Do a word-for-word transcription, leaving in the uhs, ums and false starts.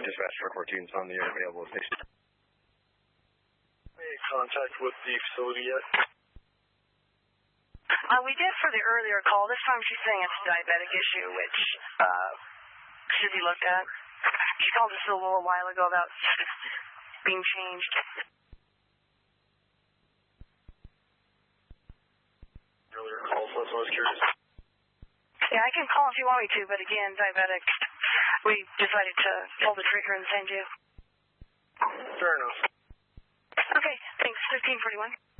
Dispatch for fourteen on the available station. Any contact with the facility yet? Uh, we did for the earlier call. This time she's saying it's a diabetic issue, which uh, should be looked at. She called us a little while ago about being changed. Earlier call, so that's why I was curious. Yeah, I can call if you want me to, but again, diabetic. We decided to pull the trigger and send you. Fair enough. Okay, thanks. fifteen forty-one.